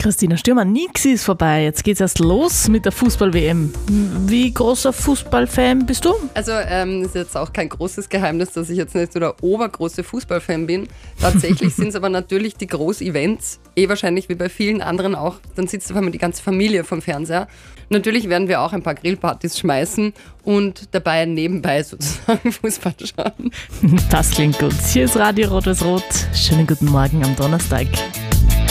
Christina Stürmer, nix ist vorbei. Jetzt geht's erst los mit der Fußball-WM. Wie großer Fußballfan bist du? Also ist jetzt auch kein großes Geheimnis, dass ich jetzt nicht so der obergroße Fußballfan bin. Tatsächlich sind es aber natürlich die Groß-Events, wahrscheinlich wie bei vielen anderen auch. Dann sitzt auf einmal die ganze Familie vom Fernseher. Natürlich werden wir auch ein paar Grillpartys schmeißen und dabei nebenbei sozusagen Fußball schauen. Das klingt gut. Hier ist Radio Rot-Weiß-Rot. Schönen guten Morgen am Donnerstag.